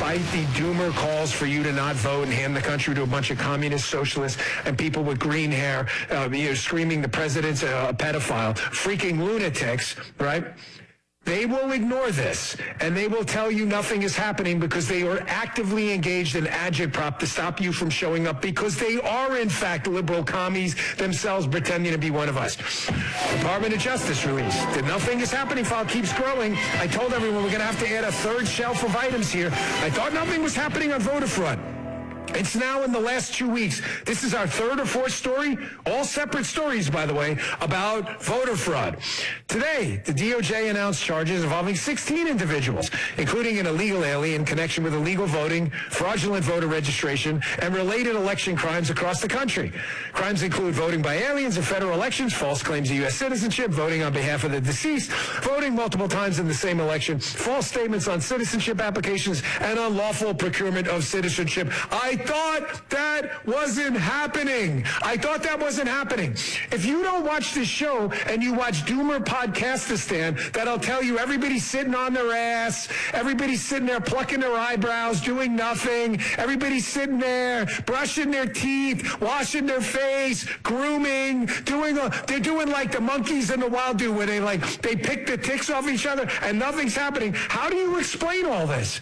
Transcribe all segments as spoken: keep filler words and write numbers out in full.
despite the doomer calls for you to not vote and hand the country to a bunch of communist socialists and people with green hair, uh, you know, screaming the president's a pedophile, freaking lunatics, right? They will ignore this, and they will tell you nothing is happening because they are actively engaged in agitprop to stop you from showing up because they are, in fact, liberal commies themselves pretending to be one of us. Department of Justice release. The nothing is happening file keeps growing. I told everyone we're going to have to add a third shelf of items here. I thought nothing was happening on voter fraud. It's now in the last two weeks. This is our third or fourth story, all separate stories, by the way, about voter fraud. Today, the D O J announced charges involving sixteen individuals, including an illegal alien in connection with illegal voting, fraudulent voter registration, and related election crimes across the country. Crimes include voting by aliens in federal elections, false claims of U S citizenship, voting on behalf of the deceased, voting multiple times in the same election, false statements on citizenship applications, and unlawful procurement of citizenship. I thought that wasn't happening. I thought that wasn't happening. If you don't watch this show and you watch Doomer Podcastistan, that'll tell you everybody's sitting on their ass, everybody's sitting there plucking their eyebrows, doing nothing, everybody's sitting there brushing their teeth, washing their face, grooming, doing a, they're doing like the monkeys in the wild do where they like they pick the ticks off each other and nothing's happening. How do you explain all this?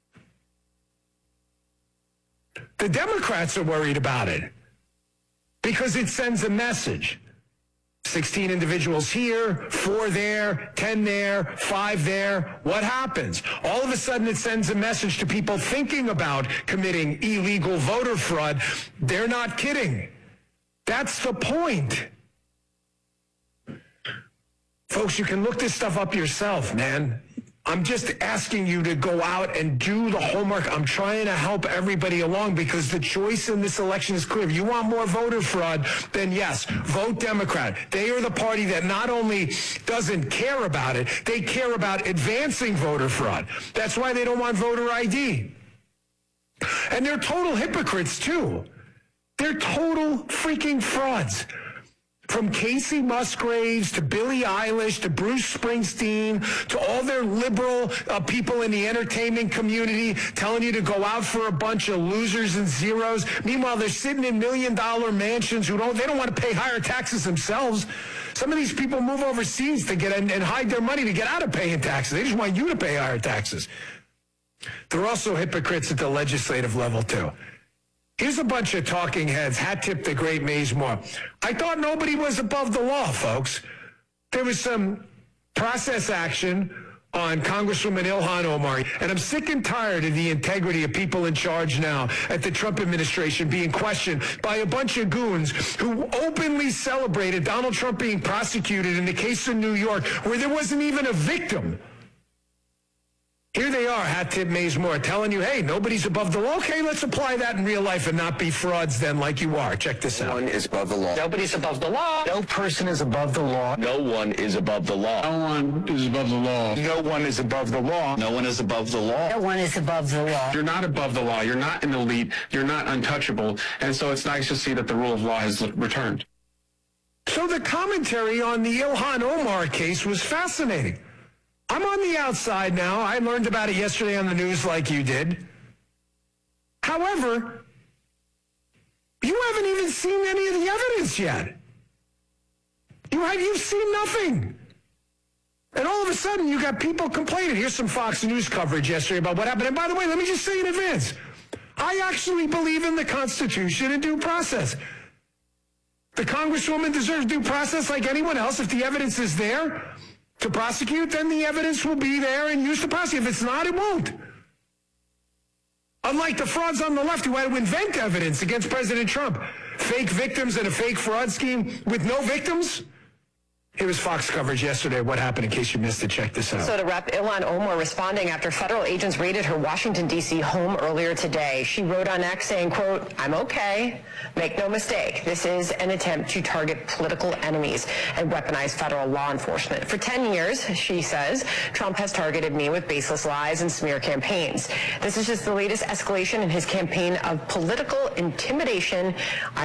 The Democrats are worried about it because it sends a message. sixteen individuals here, four there, ten there, five there. What happens? All of a sudden it sends a message to people thinking about committing illegal voter fraud. They're not kidding. That's the point. Folks, you can look this stuff up yourself, man. I'm just asking you to go out and do the homework. I'm trying to help everybody along because the choice in this election is clear. If you want more voter fraud, then yes, vote Democrat. They are the party that not only doesn't care about it, they care about advancing voter fraud. That's why they don't want voter I D. And they're total hypocrites, too. They're total freaking frauds. From Casey Musgraves to Billie Eilish to Bruce Springsteen to all their liberal uh, people in the entertainment community telling you to go out for a bunch of losers and zeros. Meanwhile, they're sitting in million-dollar mansions who don't they don't want to pay higher taxes themselves. Some of these people move overseas to get and, and hide their money to get out of paying taxes. They just want you to pay higher taxes. They're also hypocrites at the legislative level, too. Here's a bunch of talking heads. Hat tip the great Maze Moore. I thought nobody was above the law, folks. There was some process action on Congresswoman Ilhan Omar, and I'm sick and tired of the integrity of people in charge now at the Trump administration being questioned by a bunch of goons who openly celebrated Donald Trump being prosecuted in the case in New York where there wasn't even a victim. Here they are, Hat Tip Maze Moore, telling you, hey, nobody's above the law. Okay, let's apply that in real life and not be frauds then like you are. Check this out. No one is above the law. Nobody's above the law. No person is above the law. No one is above the law. No one is above the law. No one is above the law. No one is above the law. No one is above the law. You're not above the law. You're not an elite. You're not untouchable. And so it's nice to see that the rule of law has returned. So the commentary on the Ilhan Omar case was fascinating. I'm on the outside now. I learned about it yesterday on the news like you did. However, you haven't even seen any of the evidence yet. You have, you've seen nothing. And all of a sudden, you got people complaining. Here's some Fox News coverage yesterday about what happened. And by the way, let me just say in advance, I actually believe in the Constitution and due process. The Congresswoman deserves due process like anyone else. If the evidence is there to prosecute, then the evidence will be there and used to prosecute. If it's not, it won't. Unlike the frauds on the left who had to invent evidence against President Trump. Fake victims and a fake fraud scheme with no victims. Here was Fox coverage yesterday. What happened, in case you missed it? Check this out. So to Rep Ilhan Omar responding after federal agents raided her Washington, D C home earlier today. She wrote on X saying, quote, I'm okay. Make no mistake. This is an attempt to target political enemies and weaponize federal law enforcement. For ten years, she says, Trump has targeted me with baseless lies and smear campaigns. This is just the latest escalation in his campaign of political intimidation.